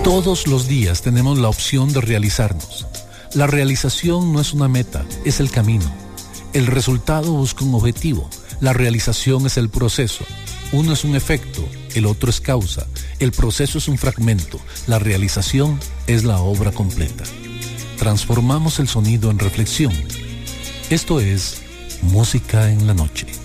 Todos los días tenemos la opción de realizarnos. La realización no es una meta, es el camino. El resultado busca un objetivo. La realización es el proceso. Uno es un efecto, el otro es causa. El proceso es un fragmento. La realización es la obra completa. Transformamos el sonido en reflexión. Esto es Música en la Noche.